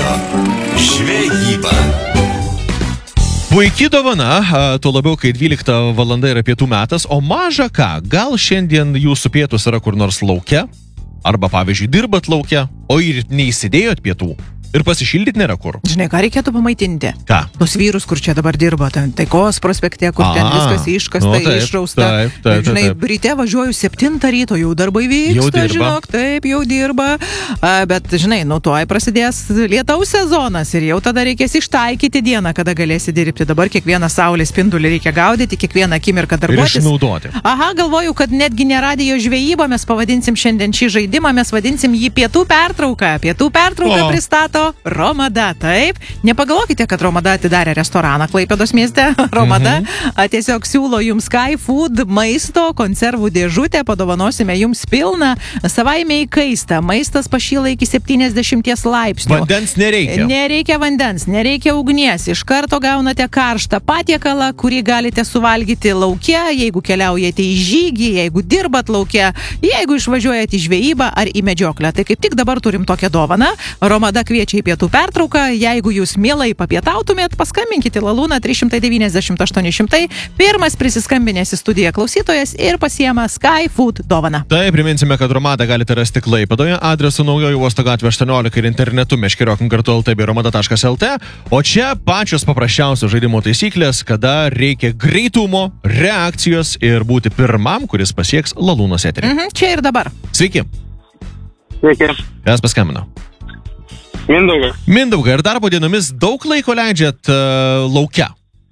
žvejyba. Puikiai dovana, tuo labiau, kai 12 valanda yra pietų metas, o maža ką, gal šiandien jūsų pietus yra kur nors lauke, arba pavyzdžiui dirbat lauke, o ir neįsidėjot pietų. Ir pasišildyti nėra kur. Žinai, ką reikėtų pamaitinti? Ką? Tos vyrus, kur čia dabar dirba, ten Taikos prospekte, kur ten viskas iškasta, išrausta. Taip. Žinai, ryte važiuoju 7 ryto, jau darbai vyksta, žinok, taip, jau dirba. Bet, žinai, nuo to prasidės lietaus sezonas ir jau tada reikės ištaikyti dieną, kada galėsi dirbti. Dabar kiekvieną saulės spindulį reikia gaudyti, kiekvieną akimirką darbuotis. Ir išnaudoti. Aha, galvoju, kad netgi ne radijo žvejybą mes pavadinsim šiandien šį žaidimą, mes vadinsim jį pietų pertrauką. Pietų pertrauką pristato Romada, taip. Nepagalvokite, kad Romada atidarė restoraną Klaipėdos mieste. Romada tiesiog siūlo jums Sky Food maisto, konservų dėžutę, padovanosime jums pilną, savaime įkaistą. Maistas pašyla iki 70 laipsnių. Vandens nereikia. Nereikia vandens, nereikia ugnies. Iš karto gaunate karštą patiekalą, kurį galite suvalgyti lauke, jeigu keliaujate į žygį, jeigu dirbat lauke, jeigu išvažiuojate į žvejybą ar į medžioklę. Tai kaip tik dabar turim tokią dovaną. Romada kviečia į pietų pertrauką. Jeigu jūs mielai papietautumėt, paskambinkite Lalūną 390 800. Pirmas prisiskambinęs į studiją klausytojas ir pasiema Sky Food dovaną. Taip, priminsime, kad Romadą galite rasti Klaipėdoje, adresu Naujoji Uosto gatvė 18 ir internetu meškeriokim.lt bei romada.lt. O čia pačios paprasčiausios žaidimo taisyklės, kada reikia greitumo, reakcijos ir būti pirmam, kuris pasieks Lalūnos eterį. Čia ir dabar. Sveiki. Sveiki. Kas paskambino? Mindaugas. Mindaugai, ir darbo dienomis daug laiko leidžiat lauke?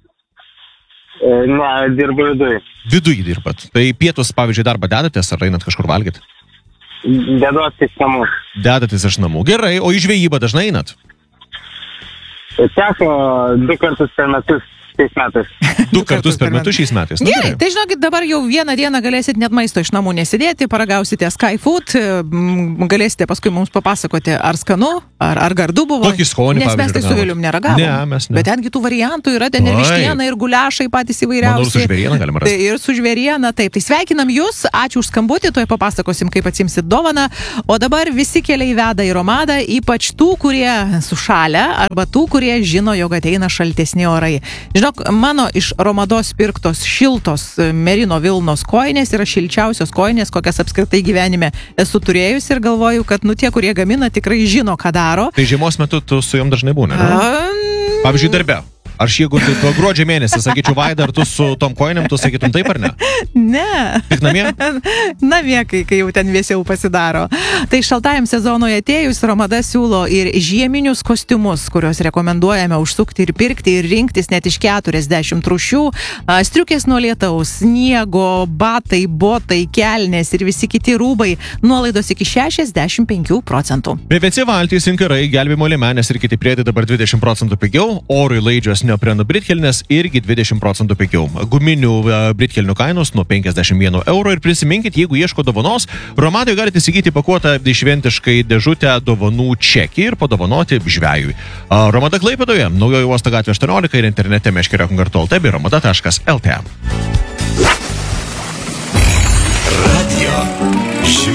Ne, dirbu viduje. Viduje dirbat. Tai pietus, pavyzdžiui, darbą dedatės ar einat kažkur valgyti? Deduos iš namų. Dedatės iš namų. Gerai, o į žvejybą dažnai einat? Teko 2 kartus per metus šiais metais. 2 kartus per metus šiais metais. Gerai, tai žinokit, dabar jau vieną dieną galėsit net maisto iš namų nesidėti, paragausite Sky Food, galėsite paskui mums papasakoti, ar skanu, ar gardu buvo. Kokį skonį, nes mes tai su Vilium neragavom. Ne, mes ne. Bet tengi tų variantų yra, ten ir vištiena, ir guliašai patys įvairiausi. Manau, su žvėriena galima rasti. Tai ir su žvėriena, taip. Tai sveikinam jūs, ačiū už skambutį, tuoj papasakosim, kaip atsimsit dovaną. O dabar visi keliai veda į Romadą, ypač tų, kurie sušalę, arba tų, kurie žino, jog ateina šaltesni orai. Žinok, mano iš Romados pirktos šiltos merino vilnos kojinės yra šilčiausios kojinės, kokias apskritai gyvenime esu turėjusi ir galvoju, kad tie, kurie gamina, tikrai žino, ką daro. Tai žiemos metu tu su jom dažnai būni, ne? Pavyzdžiui, darbe. Aš jeigu tai gruodžio mėnesį sakyčiau, Vaida, ar tu su tom kojinėm, tu sakytum taip ar ne? Ne. Tik namie? Namie, kai jau ten vėsiau pasidaro. Tai šaltajam sezonui atėjus Romada siūlo ir žieminius kostiumus, kuriuos rekomenduojame užsukti ir pirkti ir rinktis net iš 40 rūšių. Striukės nuo lietaus, sniego, batai, botai, kelnės ir visi kiti rūbai. Nuolaidos iki 65%. PVC valtys, inkarai, gelbėjimo liemenės ir kiti priedai dabar 20% pigiau, orui laidžios neoprenų britkelnės irgi 20% pigiau. Guminių britkelnių kainos nuo 51 € ir prisiminkit, jeigu ieško dovanos, Romadoje galite įsigyti pakuotą šventiškai dėžutę dovanų čekį ir padovanoti žvejui. Romada Klaipėdoje, Naujoji Uosto gatvė 18 ir internete meškeriokim.lt bei romada.lt. Radio